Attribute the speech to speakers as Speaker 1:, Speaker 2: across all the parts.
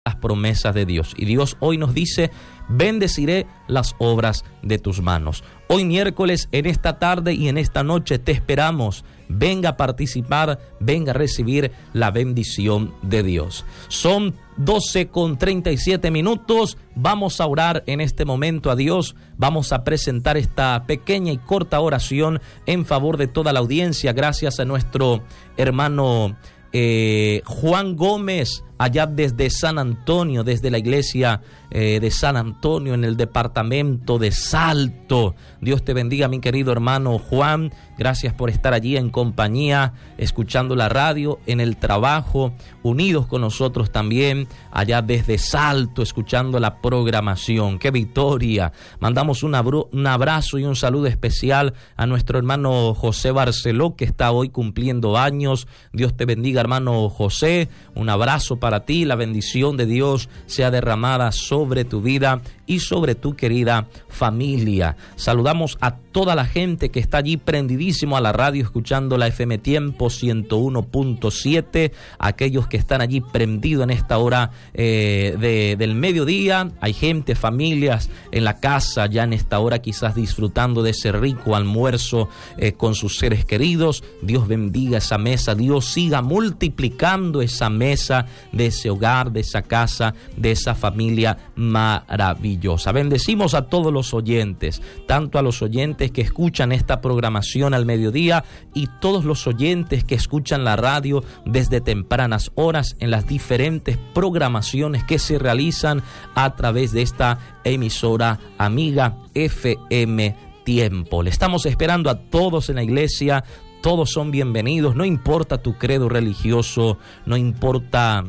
Speaker 1: las promesas de Dios. Y Dios hoy nos dice: bendeciré las obras de tus manos. Hoy miércoles, en esta tarde y en esta noche te esperamos. Venga a participar, venga a recibir la bendición de Dios. Son 12:37. Vamos a orar en este momento a Dios. Vamos a presentar esta pequeña y corta oración en favor de toda la audiencia. Gracias a nuestro hermano Juan Gómez, allá desde San Antonio, desde la iglesia de San Antonio en el departamento de Salto. Dios te bendiga, mi querido hermano Juan. Gracias por estar allí en compañía, escuchando la radio, en el trabajo, unidos con nosotros también, allá desde Salto, escuchando la programación. ¡Qué victoria! Mandamos un abrazo y un saludo especial a nuestro hermano José Barceló, que está hoy cumpliendo años. Dios te bendiga, hermano José. Un abrazo para ti. La bendición de Dios sea derramada sobre tu vida y sobre tu querida familia. Saludamos a toda la gente que está allí prendidísimo a la radio, escuchando la FM Tiempo 101.7, aquellos que están allí prendidos en esta hora del mediodía. Hay gente, familias en la casa ya en esta hora, quizás disfrutando de ese rico almuerzo con sus seres queridos. Dios bendiga esa mesa, Dios siga multiplicando esa mesa de ese hogar, de esa casa, de esa familia maravillosa. Bendecimos a todos los oyentes, tanto a los oyentes que escuchan esta programación al mediodía y todos los oyentes que escuchan la radio desde tempranas horas en las diferentes programaciones que se realizan a través de esta emisora amiga FM Tiempo. Le estamos esperando a todos en la iglesia. Todos son bienvenidos, no importa tu credo religioso, no importa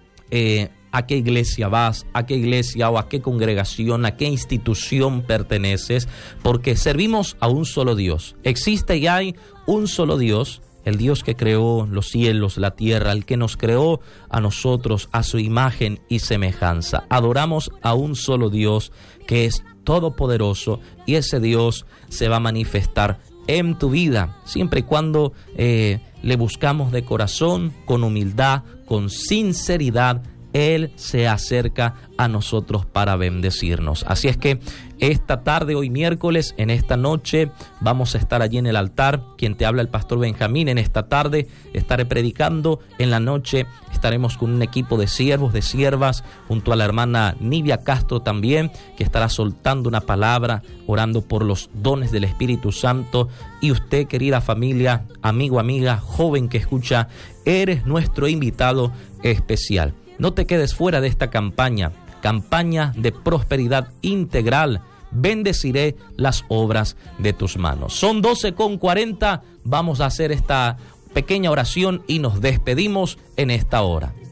Speaker 1: a qué iglesia vas, a qué iglesia o a qué congregación, a qué institución perteneces, porque servimos a un solo Dios. Existe y hay un solo Dios, el Dios que creó los cielos, la tierra, el que nos creó a nosotros a su imagen y semejanza. Adoramos a un solo Dios que es todopoderoso, y ese Dios se va a manifestar en tu vida, siempre y cuando le buscamos de corazón, con humildad, con sinceridad. Él se acerca a nosotros para bendecirnos. Así es que esta tarde, hoy miércoles, en esta noche, vamos a estar allí en el altar. Quien te habla, el pastor Benjamín. En esta tarde estaré predicando. En la noche estaremos con un equipo de siervos, de siervas, junto a la hermana Nivia Castro también, que estará soltando una palabra, orando por los dones del Espíritu Santo. Y usted, querida familia, amigo, amiga, joven que escucha, eres nuestro invitado especial. No te quedes fuera de esta campaña de prosperidad integral. Bendeciré las obras de tus manos. Son 12:40. Vamos a hacer esta pequeña oración y nos despedimos en esta hora.